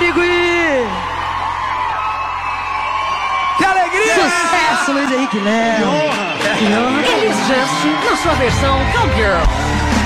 comigo e... Que alegria! Sucesso, Luiz Henrique Leo. Elis Just na sua versão Cowgirl.